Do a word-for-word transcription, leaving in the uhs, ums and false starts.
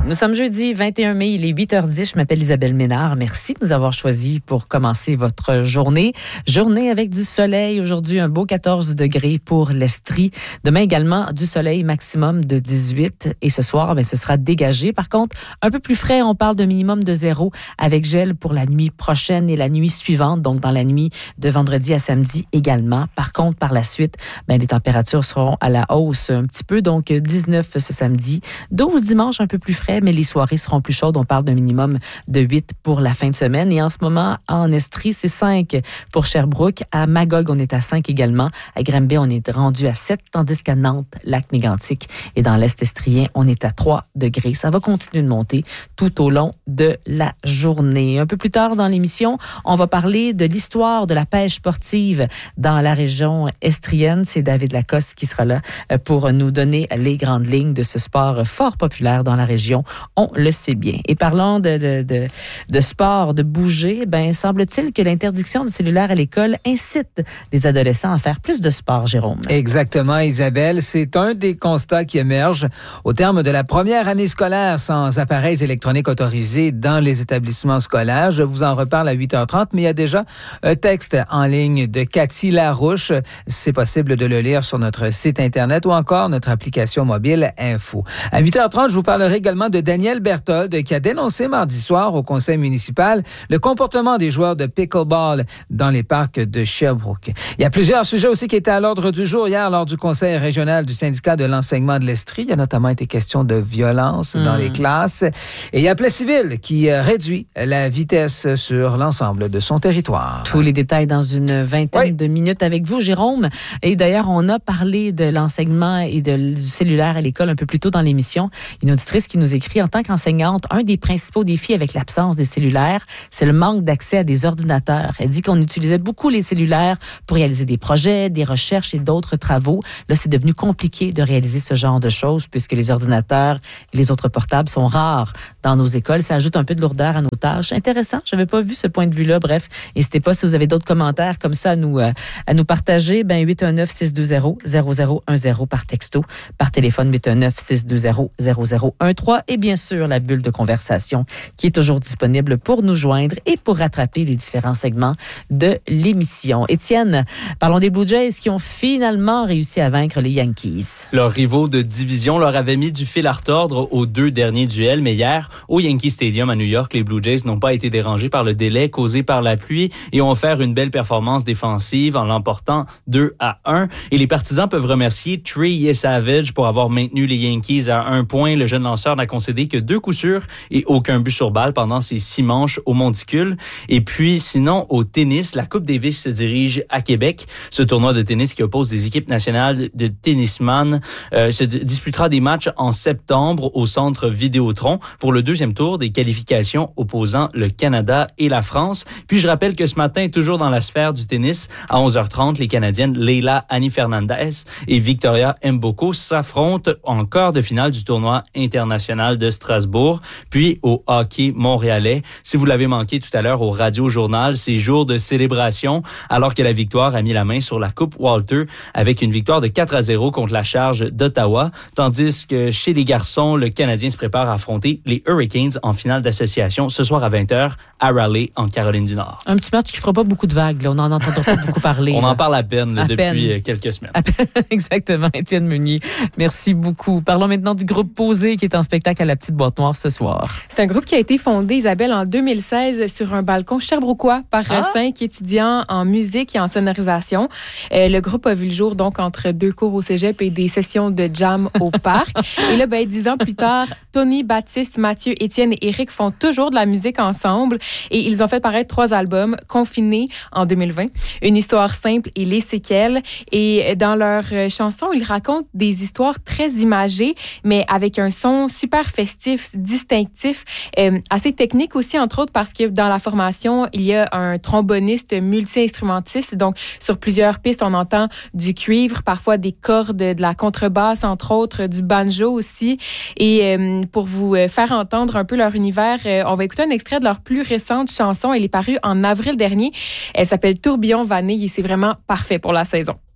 Nous sommes jeudi vingt et un mai, il est huit heures dix. Je m'appelle Isabelle Ménard. Merci de nous avoir choisis pour commencer votre journée. Journée avec du soleil. Aujourd'hui, un beau quatorze degrés pour l'Estrie. Demain également, du soleil maximum de dix-huit. Et ce soir, ben, ce sera dégagé. Par contre, un peu plus frais, on parle de minimum de zéro avec gel pour la nuit prochaine et la nuit suivante. Donc, dans la nuit de vendredi à samedi également. Par contre, par la suite, ben, les températures seront à la hausse un petit peu. Donc, dix-neuf ce samedi, douze dimanche, un peu plus frais, mais les soirées seront plus chaudes. On parle d'un minimum de huit pour la fin de semaine. Et en ce moment, en Estrie, c'est cinq pour Sherbrooke. À Magog, on est à cinq également. À Granby, on est rendu à sept, tandis qu'à Nantes, Lac-Mégantic et dans l'Est estrien, on est à trois degrés. Ça va continuer de monter tout au long de la journée. Un peu plus tard dans l'émission, on va parler de l'histoire de la pêche sportive dans la région estrienne. C'est David Lacoste qui sera là pour nous donner les grandes lignes de ce sport fort populaire dans la région. On le sait bien. Et parlant de, de, de, de sport, de bouger, ben, semble-t-il que l'interdiction du cellulaire à l'école incite les adolescents à faire plus de sport, Jérôme. Exactement, Isabelle. C'est un des constats qui émerge au terme de la première année scolaire sans appareils électroniques autorisés dans les établissements scolaires. Je vous en reparle à huit heures trente, mais il y a déjà un texte en ligne de Cathy Larouche. C'est possible de le lire sur notre site Internet ou encore notre application mobile Info. À huit heures trente, je vous parlerai également de Daniel Berthold qui a dénoncé mardi soir au conseil municipal le comportement des joueurs de pickleball dans les parcs de Sherbrooke. Il y a plusieurs sujets aussi qui étaient à l'ordre du jour hier lors du conseil régional du syndicat de l'enseignement de l'Estrie. Il y a notamment été question de violence mmh. dans les classes. Et il y a Plessisville qui réduit la vitesse sur l'ensemble de son territoire. Tous les détails dans une vingtaine oui. de minutes avec vous, Jérôme. Et d'ailleurs, on a parlé de l'enseignement et de, du cellulaire à l'école un peu plus tôt dans l'émission. Une auditrice qui nous écrit, en tant qu'enseignante, un des principaux défis avec l'absence des cellulaires, c'est le manque d'accès à des ordinateurs. Elle dit qu'on utilisait beaucoup les cellulaires pour réaliser des projets, des recherches et d'autres travaux. Là, c'est devenu compliqué de réaliser ce genre de choses puisque les ordinateurs et les autres portables sont rares dans nos écoles. Ça ajoute un peu de lourdeur à nos tâches. Intéressant, je n'avais pas vu ce point de vue-là. Bref, n'hésitez pas si vous avez d'autres commentaires comme ça à nous, euh, à nous partager. Ben, huit un neuf, six deux zéro, zéro zéro un zéro par texto, par téléphone huit un neuf, six deux zéro, zéro zéro un trois et bien sûr la bulle de conversation qui est toujours disponible pour nous joindre et pour rattraper les différents segments de l'émission. Étienne, parlons des Blue Jays qui ont finalement réussi à vaincre les Yankees. Leurs rivaux de division leur avaient mis du fil à retordre aux deux derniers duels, mais hier, au Yankee Stadium à New York, les Blue Jays n'ont pas été dérangés par le délai causé par la pluie et ont offert une belle performance défensive en l'emportant deux à un. Et les partisans peuvent remercier Trey Savage pour avoir maintenu les Yankees à un point. Le jeune lanceur n'a concédé que deux coups sûrs et aucun but sur balle pendant ses six manches au monticule. Et puis, sinon, au tennis, la Coupe Davis se dirige à Québec. Ce tournoi de tennis qui oppose des équipes nationales de tennisman euh, se disputera des matchs en septembre au centre Vidéotron pour le deuxième tour des qualifications opposant le Canada et la France. Puis, je rappelle que ce matin, toujours dans la sphère du tennis, à onze heures trente, les Canadiennes Leila Annie Fernandez et Victoria Mboko s'affrontent en quart de finale du tournoi international de Strasbourg. Puis, au hockey montréalais, si vous l'avez manqué tout à l'heure au Radio Journal, c'est jour de célébration alors que la victoire a mis la main sur la Coupe Walter avec une victoire de quatre à zéro contre la Charge d'Ottawa, tandis que chez les garçons, le Canadien se prépare à affronter les Hurricanes en finale d'association ce soir à vingt heures à Raleigh, en Caroline du Nord. Un petit match qui ne fera pas beaucoup de vagues. Là. On n'en entendra pas beaucoup parler. On là. en parle à peine là, à depuis peine. quelques semaines. Exactement. Étienne Meunier, merci beaucoup. Parlons maintenant du groupe Posé qui est en spectacle à la Petite Boîte Noire ce soir. C'est un groupe qui a été fondé, Isabelle, en deux mille seize sur un balcon sherbrookois par ah. cinq étudiants en musique et en sonorisation. Euh, le groupe a vu le jour donc entre deux cours au cégep et des sessions de jam au parc. Et là, ben, dix ans plus tard, Tony, Baptiste, Mathieu, Étienne et Éric font toujours de la musique ensemble et ils ont fait paraître trois albums, Confinés en deux mille vingt, Une histoire simple et Les séquelles. Et dans leurs chansons, ils racontent des histoires très imagées, mais avec un son super festif, distinctif, euh, assez technique aussi, entre autres, parce que dans la formation, il y a un tromboniste multi-instrumentiste. Donc, sur plusieurs pistes, on entend du cuivre, parfois des cordes, de la contrebasse, entre autres, du banjo aussi. Et euh, pour vous faire entendre un peu leur univers, euh, on va écouter un extrait de leur plus récente chanson. Elle est parue en avril dernier. Elle s'appelle Tourbillon Vanille et c'est vraiment parfait pour la saison.